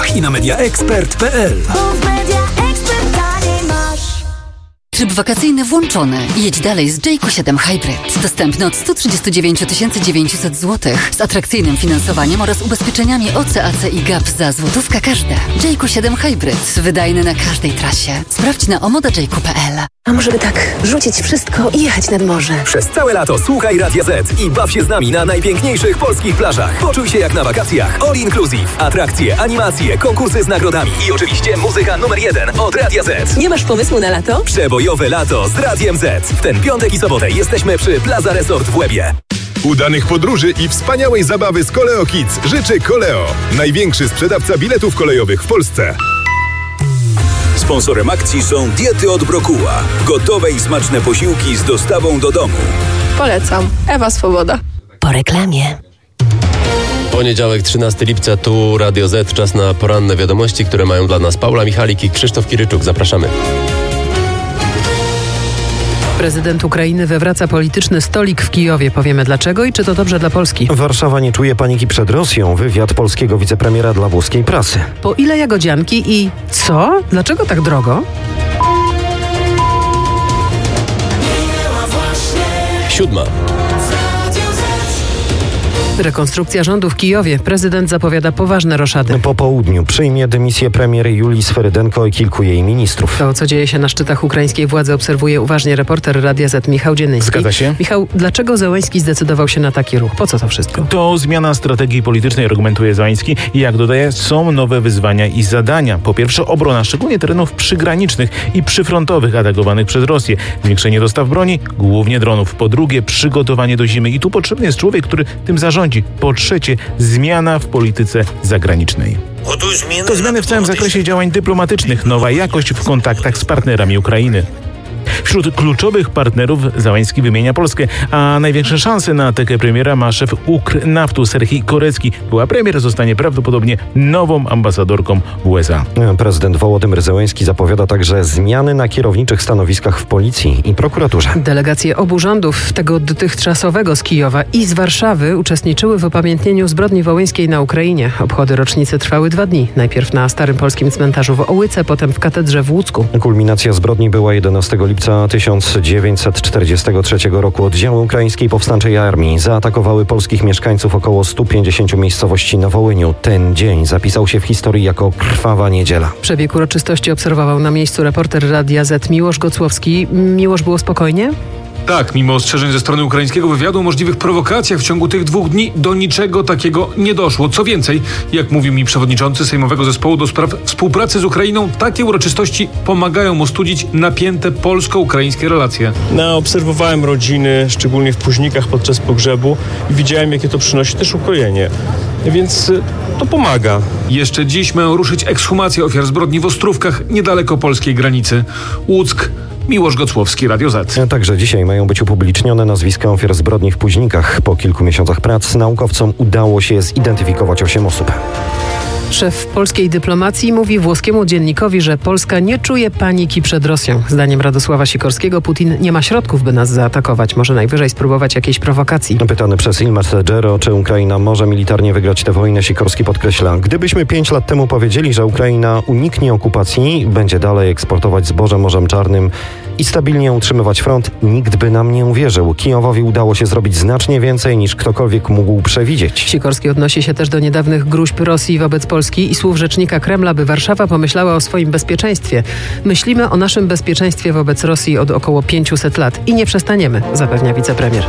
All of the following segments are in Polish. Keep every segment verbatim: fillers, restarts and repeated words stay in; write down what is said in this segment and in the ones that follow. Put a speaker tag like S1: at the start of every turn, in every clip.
S1: sklepach i na media expert kropka p l.
S2: Tryb wakacyjny włączony. Jedź dalej z Jayco siedem Hybrid. Dostępny od sto trzydzieści dziewięć tysięcy dziewięćset złotych z atrakcyjnym finansowaniem oraz ubezpieczeniami O C, A C i G A P za złotówka każde. Jayco siedem Hybrid. Wydajny na każdej trasie. Sprawdź na omoda jayco kropka p l.
S3: A może by tak rzucić wszystko i jechać nad morze?
S1: Przez całe lato słuchaj Radia Z i baw się z nami na najpiękniejszych polskich plażach. Poczuj się jak na wakacjach. All inclusive. Atrakcje, animacje, konkursy z nagrodami i oczywiście muzyka numer jeden od Radia Z.
S3: Nie masz pomysłu na lato?
S1: Przebojowe lato z Radiem Z. W ten piątek i sobotę jesteśmy przy Plaza Resort w Łebie.
S4: Udanych podróży i wspaniałej zabawy z Koleo Kids życzy Koleo. Największy sprzedawca biletów kolejowych w Polsce.
S5: Sponsorem akcji są diety od Brokuła. Gotowe i smaczne posiłki z dostawą do domu.
S6: Polecam. Ewa Swoboda.
S3: Po reklamie.
S7: Poniedziałek, trzynastego lipca, tu Radio Z. Czas na poranne wiadomości, które mają dla nas Paula Michalik i Krzysztof Kiryczuk. Zapraszamy.
S8: Prezydent Ukrainy wywraca polityczny stolik w Kijowie. Powiemy dlaczego i czy to dobrze dla Polski.
S9: Warszawa nie czuje paniki przed Rosją. Wywiad polskiego wicepremiera dla włoskiej prasy.
S8: Po ile jagodzianki i co? Dlaczego tak drogo?
S7: Siódma.
S8: Rekonstrukcja rządu w Kijowie. Prezydent zapowiada poważne roszady.
S9: Po południu przyjmie dymisję premier Julii Sferydenko i kilku jej ministrów.
S8: To, co dzieje się na szczytach ukraińskiej władzy, obserwuje uważnie reporter Radia Z Michał Dziennyski.
S10: Zgadza się.
S8: Michał, dlaczego Zełenski zdecydował się na taki ruch? Po co to wszystko?
S10: To zmiana strategii politycznej, argumentuje Zełenski. I jak dodaje, są nowe wyzwania i zadania. Po pierwsze, obrona szczególnie terenów przygranicznych i przyfrontowych atakowanych przez Rosję. Zwiększenie dostaw broni, głównie dronów. Po drugie, przygotowanie do zimy. I tu potrzebny jest człowiek, który tym zarządzi. Po trzecie, zmiana w polityce zagranicznej. To zmiany w całym zakresie działań dyplomatycznych, nowa jakość w kontaktach z partnerami Ukrainy. Wśród kluczowych partnerów Zełenski wymienia Polskę, a największe szanse na atakę premiera ma szef Ukr-Naftu Serhii Korecki. Była premier zostanie prawdopodobnie nową ambasadorką w U S A.
S9: Prezydent Wołodymyr Zełenski zapowiada także zmiany na kierowniczych stanowiskach w policji i prokuraturze.
S8: Delegacje obu rządów, tego dotychczasowego z Kijowa i z Warszawy, uczestniczyły w upamiętnieniu zbrodni wołyńskiej na Ukrainie. Obchody rocznicy trwały dwa dni. Najpierw na Starym Polskim Cmentarzu w Ołyce, potem w katedrze w Łucku.
S9: Kulminacja zbrodni była jedenastego lipca tysiąc dziewięćset czterdziestego trzeciego roku. Oddziały ukraińskiej powstańczej armii zaatakowały polskich mieszkańców około stu pięćdziesięciu miejscowości na Wołyniu. Ten dzień zapisał się w historii jako krwawa niedziela.
S8: Przebieg uroczystości obserwował na miejscu reporter Radia Z Miłosz Gocłowski. Miłosz, było spokojnie?
S11: Tak, mimo ostrzeżeń ze strony ukraińskiego wywiadu o możliwych prowokacjach w ciągu tych dwóch dni do niczego takiego nie doszło. Co więcej, jak mówił mi przewodniczący Sejmowego Zespołu do Spraw Współpracy z Ukrainą, takie uroczystości pomagają ostudzić napięte polsko-ukraińskie relacje.
S12: No, obserwowałem rodziny, szczególnie w Późnikach podczas pogrzebu i widziałem, jakie to przynosi też ukojenie. Więc to pomaga.
S11: Jeszcze dziś mają ruszyć ekshumacje ofiar zbrodni w Ostrówkach, niedaleko polskiej granicy. Łuck, Miłosz Gocłowski, Radio Z.
S9: Także dzisiaj mają być upublicznione nazwiska ofiar zbrodni w Późnikach. Po kilku miesiącach prac naukowcom udało się zidentyfikować osiem osób.
S8: Szef polskiej dyplomacji mówi włoskiemu dziennikowi, że Polska nie czuje paniki przed Rosją. Zdaniem Radosława Sikorskiego Putin nie ma środków, by nas zaatakować. Może najwyżej spróbować jakiejś prowokacji.
S9: Pytany przez Il Messaggero, czy Ukraina może militarnie wygrać tę wojnę, Sikorski podkreśla: gdybyśmy pięć lat temu powiedzieli, że Ukraina uniknie okupacji, będzie dalej eksportować zboże Morzem Czarnym i stabilnie utrzymywać front, nikt by nam nie uwierzył. Kijowowi udało się zrobić znacznie więcej, niż ktokolwiek mógł przewidzieć.
S8: Sikorski odnosi się też do niedawnych gruźb Rosji wobec Polski i słów rzecznika Kremla, by Warszawa pomyślała o swoim bezpieczeństwie. Myślimy o naszym bezpieczeństwie wobec Rosji od około pięciuset lat i nie przestaniemy, zapewnia wicepremier.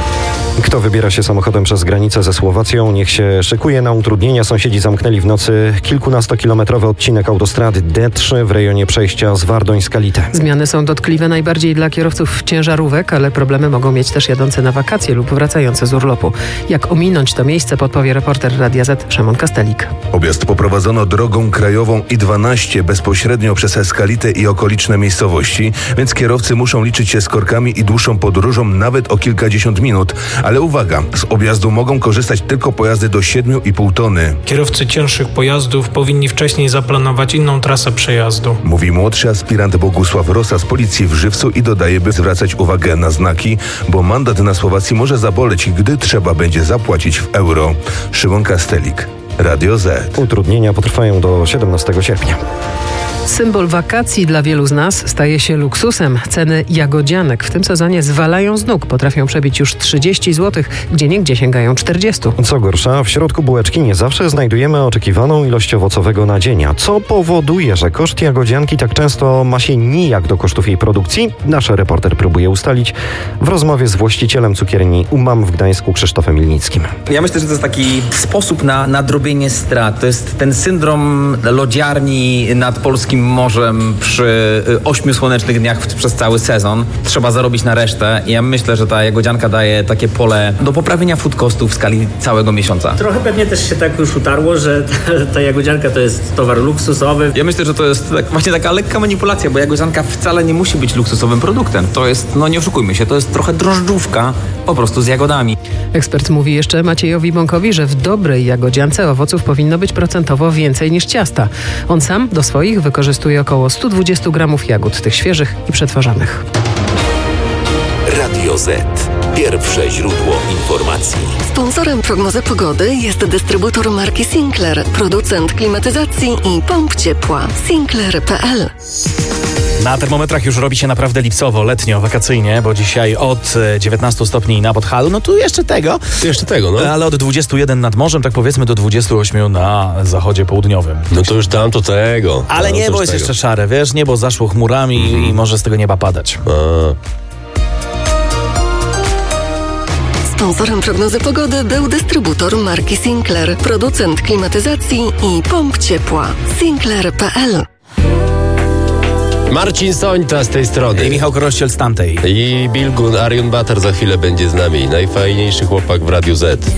S9: Kto wybiera się samochodem przez granicę ze Słowacją, niech się szykuje na utrudnienia. Sąsiedzi zamknęli w nocy kilkunastokilometrowy odcinek autostrady D trzy w rejonie przejścia z Wardoń-Skalitę.
S8: Zmiany są dotkliwe najbardziej dla kierowców ciężarówek, ale problemy mogą mieć też jadący na wakacje lub wracający z urlopu. Jak ominąć to miejsce, podpowie reporter Radia Z Szymon Kastelik.
S13: Objazd poprowadzono drogą krajową I dwanaście bezpośrednio przez Skalitę i okoliczne miejscowości, więc kierowcy muszą liczyć się z korkami i dłuższą podróżą nawet o kilkadziesiąt minut. Ale uwaga, z objazdu mogą korzystać tylko pojazdy do siedmiu i pół tony.
S14: Kierowcy cięższych pojazdów powinni wcześniej zaplanować inną trasę przejazdu.
S13: Mówi młodszy aspirant Bogusław Rosa z policji w Żywcu i dodaje, by zwracać uwagę na znaki, bo mandat na Słowacji może zaboleć, gdy trzeba będzie zapłacić w euro. Szymon Kastelik. Radio Z.
S9: Utrudnienia potrwają do siedemnastego sierpnia.
S8: Symbol wakacji dla wielu z nas staje się luksusem. Ceny jagodzianek w tym sezonie zwalają z nóg. Potrafią przebić już trzydzieści złotych, gdzieniegdzie sięgają czterdzieści.
S9: Co gorsza, w środku bułeczki nie zawsze znajdujemy oczekiwaną ilość owocowego nadzienia, co powoduje, że koszt jagodzianki tak często ma się nijak do kosztów jej produkcji. Nasz reporter próbuje ustalić w rozmowie z właścicielem cukierni Umam w Gdańsku Krzysztofem Ilnickim.
S15: Ja myślę, że to jest taki sposób na nadrobienie strat. To jest ten syndrom lodziarni nad polskim morzem przy ośmiu słonecznych dniach przez cały sezon. Trzeba zarobić na resztę i ja myślę, że ta jagodzianka daje takie pole do poprawienia food costów w skali całego miesiąca.
S16: Trochę pewnie też się tak już utarło, że ta, ta jagodzianka to jest towar luksusowy.
S15: Ja myślę, że to jest tak, właśnie taka lekka manipulacja, bo jagodzianka wcale nie musi być luksusowym produktem. To jest, no nie oszukujmy się, to jest trochę drożdżówka po prostu z jagodami.
S8: Ekspert mówi jeszcze Maciejowi Bąkowi, że w dobrej jagodziance owoców powinno być procentowo więcej niż ciasta. On sam do swoich wykorzystuje około sto dwadzieścia gramów jagód, tych świeżych i przetworzonych.
S17: Radio Z. Pierwsze źródło informacji.
S18: Sponsorem prognozy pogody jest dystrybutor marki Sinclair, producent klimatyzacji i pomp ciepła. Sinclair kropka p l.
S19: Na termometrach już robi się naprawdę lipcowo, letnio, wakacyjnie, bo dzisiaj od dziewiętnastu stopni na Podhalu, no tu jeszcze tego.
S7: Jeszcze tego, no.
S19: Ale od dwudziestu jeden nad morzem, tak powiedzmy do dwudziestu ośmiu na zachodzie południowym.
S7: No to już tam to tego.
S19: Ale
S7: no,
S19: niebo jest
S7: tego.
S19: jeszcze szare, wiesz, niebo zaszło chmurami mm. i może z tego nieba padać.
S7: A.
S18: Sponsorem prognozy pogody był dystrybutor marki Sinclair, producent klimatyzacji i pomp ciepła. Sinclair kropka p l.
S7: Marcin Sońta z tej strony.
S19: I Michał Korościel z tamtej.
S7: I Bilgun Arion Batar za chwilę będzie z nami. Najfajniejszy chłopak w Radiu Z.